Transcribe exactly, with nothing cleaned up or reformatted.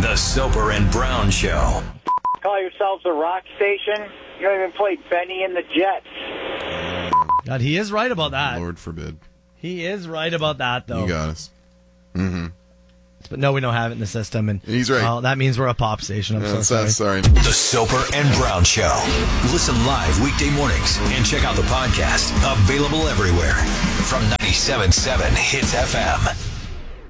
The Soper and Brown Show. Call yourselves a rock station? You don't even play Benny and the Jets. God, he is right about that. Lord forbid. He is right about that, though. You got us. Mm-hmm. But no, we don't have it in the system, and he's right. Well, that means we're a pop station. I'm yeah, so sorry. sorry. The Soper and Brown Show. Listen live weekday mornings and check out the podcast. Available everywhere from ninety-seven point seven Hits F M.